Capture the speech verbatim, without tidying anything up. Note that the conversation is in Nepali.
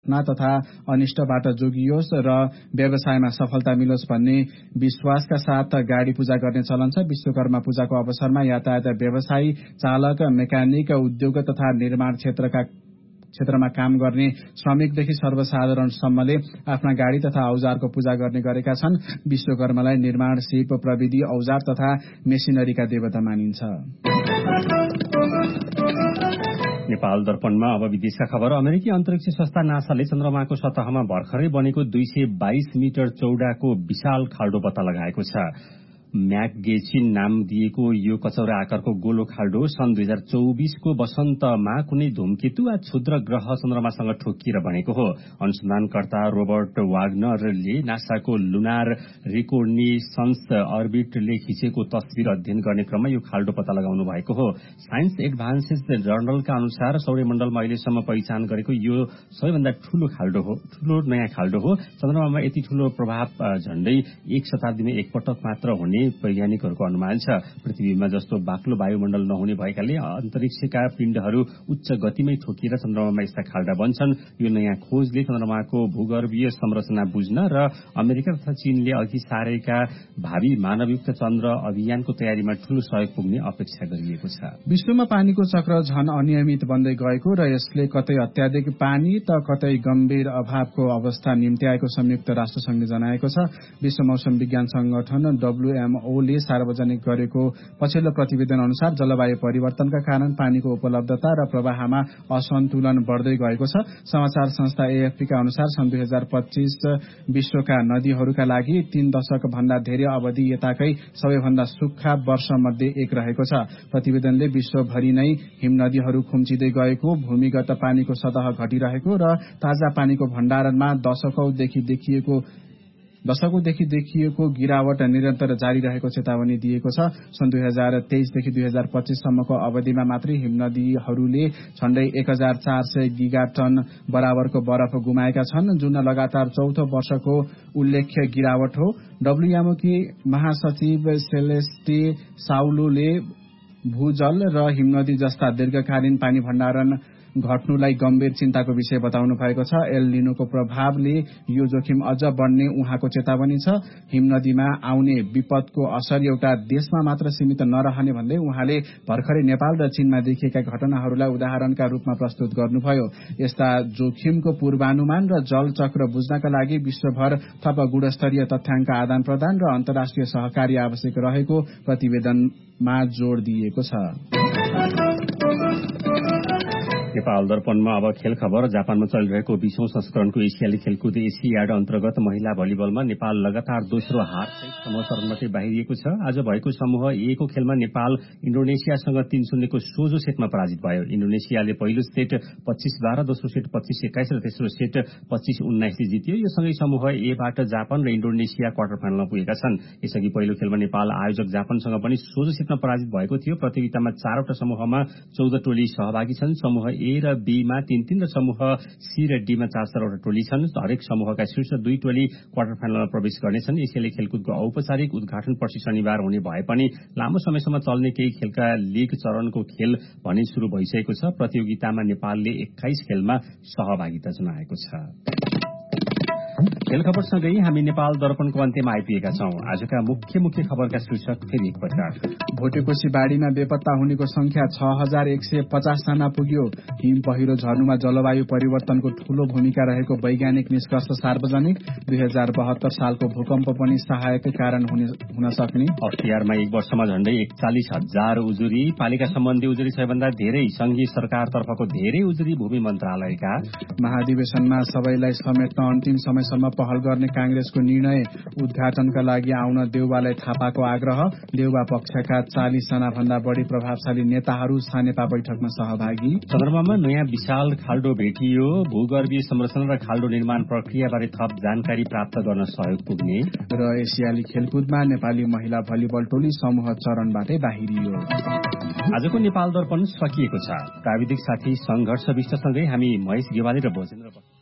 घटना तथा अनिष्टबाट जोगियोस् र व्यवसायमा सफलता मिलोस् भन्ने विश्वासका साथ गाडी पूजा गर्ने चलन छ। विश्वकर्मा पूजाको अवसरमा यातायात व्यवसायी, चालक, मेकानिक, उद्योग तथा निर्माण क्षेत्रका क्षेत्रमा काम गर्ने श्रमिकदेखि सर्वसाधारणसम्मले आफ्ना गाडी तथा औजारको पूजा गर्ने गरेका छन्। विश्वकर्मालाई निर्माण, शिल्प, प्रविधि, औजार तथा मेसिनरीका देवता मानिन्छ। नेपाल दर्पणमा अब विदेशका खबर। अमेरिकी अन्तरिक्ष संस्था नासाले चन्द्रमाको सतहमा भर्खरै बनेको दुई सय बाइस मिटर चौडाको विशाल खाल्डो पत्ता लगाएको छ। म्याकगेचिन नाम दिएको यो कचौरा आकारको गोलो खाल्डो सन् दुई हजार चौबिसको वसन्तमा कुनै धूमकेतु वा क्षुद्र ग्रह चन्द्रमासँग ठोकिएर बनेको हो। अनुसन्धानकर्ता रोबर्ट वाग्नरले नासाको लुनार रिकोर्निसन्स अर्बिटले खिचेको तस्विर अध्ययन गर्ने क्रममा यो खाल्डो पत्ता लगाउनु भएको हो। साइन्स एडभान्सेस जर्नलका अनुसार सौर्यमण्डलमा अहिलेसम्म पहिचान गरेको यो सबैभन्दा ठूलो खाल्डो हो ठूलो नयाँ खाल्डो हो। चन्द्रमामा यति ठूलो प्रभाव झण्डै एक शताब्दीमा एकपटक मात्र हुने वैज्ञानिकहरूको अनुमान छ। पृथ्वीमा जस्तो बाक्लो वायुमण्डल नहुने भएकाले अन्तरिक्षका पिण्डहरू उच्च गतिमै ठोकिएर चन्द्रमामा यस्ता खाल्डा बन्छन्। यो नयाँ खोजले चन्द्रमाको भूगर्भीय संरचना बुझ्न र अमेरिका तथा चीनले अघि सारेका भावी मानवयुक्त चन्द्र अभियानको तयारीमा ठूलो सहयोग पुग्ने अपेक्षा गरिएको छ। विश्वमा पानीको चक्र झन अनियमित बन्दै गएको र यसले कतै अत्याधिक पानी त कतै गम्भीर अभावको अवस्था निम्त्याएको संयुक्त राष्ट्रसंघले जनाएको छ। विश्व मौसम विज्ञान संगठन डब्ल्यूएमओले सार्वजनिक गरेको पछिल्लो प्रतिवेदन अनुसार जलवायु परिवर्तनका कारण पानीको उपलब्धता र प्रवाहमा असन्तुलन बढ्दै गएको छ। समाचार संस्था एएफपीका अनुसार सन् दुई हजार पच्चीस विश्वका नदीहरूका लागि तीन दशक भन्दा धेरै अवधि यताकै सबैभन्दा सुक्खा वर्ष मध्ये एक रहेको छ। प्रतिवेदनले विश्वभरि नै हिमनदीहरू खुम्चिँदै गएको, भूमिगत पानीको सतह घटिरहेको र ताजा पानीको भण्डारणमा दशकौंदेखि देखिएको दशकौंदेखि देखिएको गिरावट निरन्तर जारी रहेको चेतावनी दिएको छ। सन् दुई हजार तेइसदेखि दुई हजार पच्चीस सम्मको अवधिमा मात्रै हिमनदीहरूले झण्डै एक हजार चार सय गिगा टन बराबरको बरफ गुमाएका छन्, जुन लगातार चौथो वर्षको उल्लेख्य गिरावट हो। डब्ल्यूएमओकी महासचिव सेलेस्टे साउलोले भूजल र हिमनदी जस्ता दीर्घकालीन पानी भण्डारण घट्नुलाई गम्भीर चिन्ताको विषय बताउनु भएको छ। एल निनोको प्रभावले यो जोखिम अझ बढ्ने उहाँको चेतावनी छ। हिमनदीमा आउने विपदको असर एउटा देशमा मात्र सीमित नरहने भन्दै उहाँले भर्खरै नेपाल र चीनमा देखिएका घटनाहरूलाई उदाहरणका रूपमा प्रस्तुत गर्नुभयो। यस्ता जोखिमको पूर्वानुमान र जल चक्र बुझ्नका लागि विश्वभर थप गुणस्तरीय तथ्याङ्क आदान प्रदान र अन्तर्राष्ट्रिय सहकारी आवश्यक रहेको प्रतिवेदनमा जोड़ दिएको छ। नेपाल दर्पणमा अब खेल खबर। जापानमा चलिरहेको बीसौं संस्करणको एसियाली खेलकुद एसियाड अन्तर्गत महिला भलिबलमा नेपाल लगातार दोस्रो हारसहित समूह चरणबाटै बाहिरिएको छ। आज भएको समूह ए को खेलमा नेपाल इन्डोनेसियासँग तीन शून्यको सोझो सेटमा पराजित भयो। इन्डोनेसियाले पहिलो सेट पच्चीस बाह्र, दोस्रो सेट पच्चीस एक्काइस र तेस्रो सेट पच्चीस उन्नाइसले जित्यो। यो सँगै समूह ए बाट जापान र इन्डोनेसिया क्वार्टर फाइनलमा पुगेका छन्। यसअघि पहिलो खेलमा नेपाल आयोजक जापानसँग पनि सोझो सेटमा पराजित भएको थियो। प्रतियोगितामा चारवटा समूहमा चौध टोली सहभागी छन्। समूह ए र बी मा तीन तीन र समूह सी र डी मा चार चारवटा टोली छन्। हरेक समूहका शीर्ष दुई टोली क्वार्टर फाइनलमा प्रवेश गर्नेछन्। एसियाली खेलकुदको औपचारिक उद्घाटन पछि शनिबार हुने भए पनि लामो समयसम्म चल्ने केही खेलका लीग चरणको खेल भने शुरू भइसकेको छ। प्रतियोगितामा नेपालले एक्काइस खेलमा सहभागिता जनाएको छ। खेल खबरसँगै हामी नेपाल दर्पणको अन्त्यमा आइपुगेका छौं। आजका मुख्य मुख्य खबरका शीर्षक फेरि एकपटक। भोटेकोशी बाढ़ीमा बेपत्ता हुनेको संख्या छ हजार एक सय पचास जना पुग्यो। हिम पहिरो झर्नुमा जलवायु परिवर्तनको ठूलो भूमिका रहेको वैज्ञानिक निष्कर्ष सार्वजनिक। दुई हजार बहत्तर सालको भूकम्प पनि सहायक कारण हुन सक्ने। अख्तियारमा एक वर्षमा झण्डै एकचालिस हजार उजुरी। पालिका सम्बन्धी उजुरी सबैभन्दा धेरै। संघीय सरकारतर्फको धेरै उजुरी भूमि मन्त्रालयका। महाधिवेशनमा सबैलाई समेट्न अन्तिम समयसम्म पहल गर्ने कांग्रेसको निर्णय। उद्घाटनका लागि आउन देउवालाई थापाको आग्रह। देउवा पक्षका चालिस जना भन्दा बढ़ी प्रभावशाली नेताहरू सानेपा बैठकमा सहभागी। चन्द्रमामा नयाँ विशाल खाल्डो भेटियो। भूगर्भीय संरचना र खाल्डो निर्माण प्रक्रियाबारे थप जानकारी प्राप्त गर्न सहयोग पुग्ने। र एसियाली खेलकुदमा नेपाली महिला भलिबल टोली समूह चरणबाटै बाहिरियो। आजको नेपाल दर्पण सकिएको छ। प्राविधिक साथी संघर्ष विष्टसँगै हामी महेश गेवाली र भोजेन्द्र